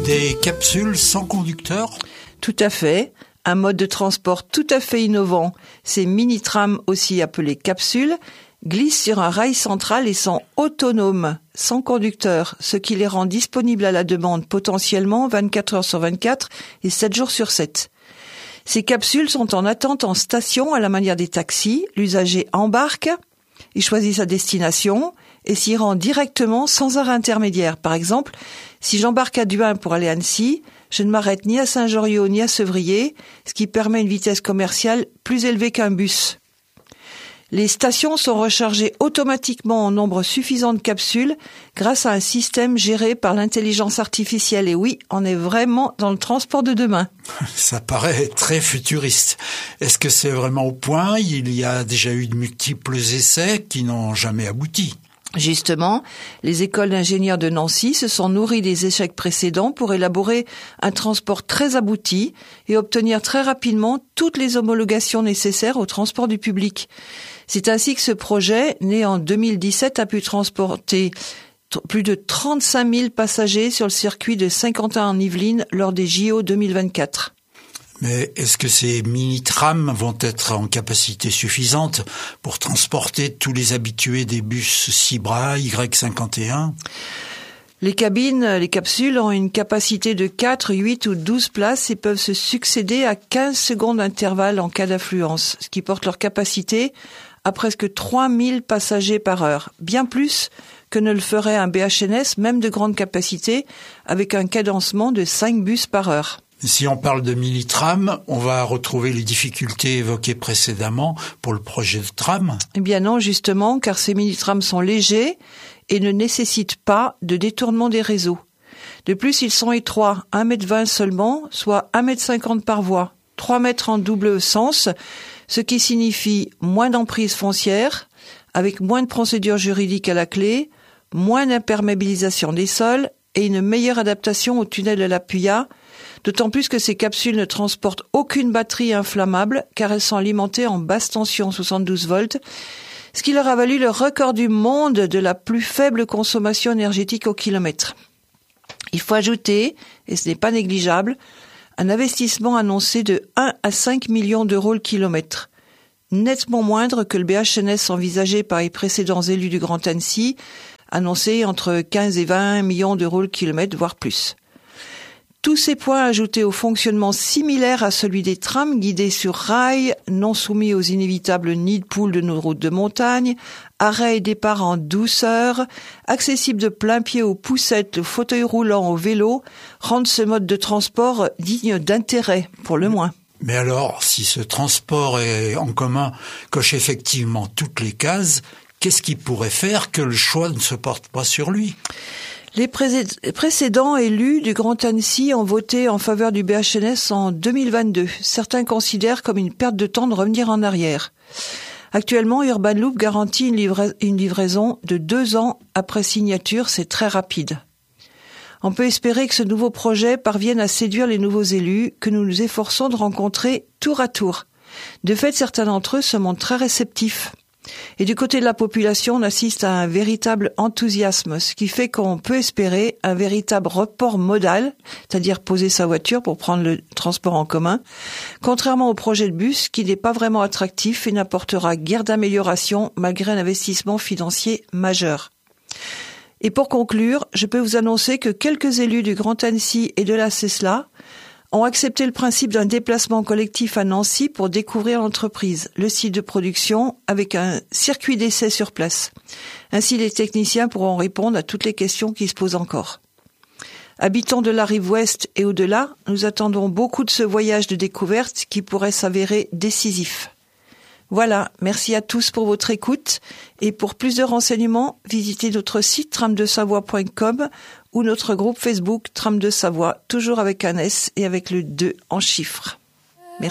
Des capsules sans conducteur ? Tout à fait. Un mode de transport tout à fait innovant. Ces mini-trams, aussi appelés capsules, glissent sur un rail central et sont autonomes, sans conducteur, ce qui les rend disponibles à la demande potentiellement 24 heures sur 24 et 7 jours sur 7. Ces capsules sont en attente en station à la manière des taxis. L'usager embarque, il choisit sa destination et s'y rend directement sans arrêt intermédiaire. Par exemple, si j'embarque à Duin pour aller à Annecy, je ne m'arrête ni à Saint-Joriot ni à Sevrier, ce qui permet une vitesse commerciale plus élevée qu'un bus. Les stations sont rechargées automatiquement en nombre suffisant de capsules grâce à un système géré par l'intelligence artificielle. Et oui, on est vraiment dans le transport de demain. Ça paraît très futuriste. Est-ce que c'est vraiment au point ? Il y a déjà eu de multiples essais qui n'ont jamais abouti. Justement, les écoles d'ingénieurs de Nancy se sont nourries des échecs précédents pour élaborer un transport très abouti et obtenir très rapidement toutes les homologations nécessaires au transport du public. C'est ainsi que ce projet, né en 2017, a pu transporter plus de 35 000 passagers sur le circuit de Saint-Quentin en Yvelines lors des JO 2024. Mais est-ce que ces mini-trams vont être en capacité suffisante pour transporter tous les habitués des bus Cibra, Y51 ? Les cabines, les capsules ont une capacité de 4, 8 ou 12 places et peuvent se succéder à 15 secondes d'intervalle en cas d'affluence, ce qui porte leur capacité à presque 3000 passagers par heure, bien plus que ne le ferait un BHNS, même de grande capacité, avec un cadencement de 5 bus par heure. Si on parle de mini-tram, on va retrouver les difficultés évoquées précédemment pour le projet de tram ? Eh bien non, justement, car ces mini-trams sont légers et ne nécessitent pas de détournement des réseaux. De plus, ils sont étroits, 1,20 m seulement, soit 1,50 m par voie, 3 mètres en double sens, ce qui signifie moins d'emprise foncière, avec moins de procédures juridiques à la clé, moins d'imperméabilisation des sols et une meilleure adaptation au tunnel de la Puya, d'autant plus que ces capsules ne transportent aucune batterie inflammable car elles sont alimentées en basse tension 72 volts, ce qui leur a valu le record du monde de la plus faible consommation énergétique au kilomètre. Il faut ajouter, et ce n'est pas négligeable, un investissement annoncé de 1 à 5 millions d'euros le kilomètre, nettement moindre que le BHNS envisagé par les précédents élus du Grand Annecy, annoncé entre 15 et 20 millions d'euros le kilomètre, voire plus. Tous ces points ajoutés au fonctionnement similaire à celui des trams guidés sur rail, non soumis aux inévitables nids de poules de nos routes de montagne, arrêt et départ en douceur, accessible de plein pied aux poussettes, aux fauteuils roulants, aux vélos, rendent ce mode de transport digne d'intérêt, pour le moins. Mais alors, si ce transport est en commun coche effectivement toutes les cases, qu'est-ce qui pourrait faire que le choix ne se porte pas sur lui ? Les précédents élus du Grand Annecy ont voté en faveur du BHNS en 2022. Certains considèrent comme une perte de temps de revenir en arrière. Actuellement, Urban Loop garantit une livraison de 2 ans après signature, c'est très rapide. On peut espérer que ce nouveau projet parvienne à séduire les nouveaux élus que nous nous efforçons de rencontrer tour à tour. De fait, certains d'entre eux se montrent très réceptifs. Et du côté de la population, on assiste à un véritable enthousiasme, ce qui fait qu'on peut espérer un véritable report modal, c'est-à-dire poser sa voiture pour prendre le transport en commun, contrairement au projet de bus qui n'est pas vraiment attractif et n'apportera guère d'amélioration malgré un investissement financier majeur. Et pour conclure, je peux vous annoncer que quelques élus du Grand Annecy et de la CESLA ont accepté le principe d'un déplacement collectif à Nancy pour découvrir l'entreprise, le site de production, avec un circuit d'essai sur place. Ainsi, les techniciens pourront répondre à toutes les questions qui se posent encore. Habitants de la rive ouest et au-delà, nous attendons beaucoup de ce voyage de découverte qui pourrait s'avérer décisif. Voilà, merci à tous pour votre écoute et pour plus de renseignements, visitez notre site tramdesavoie.com ou notre groupe Facebook Tram de Savoie, toujours avec un S et avec le 2 en chiffres.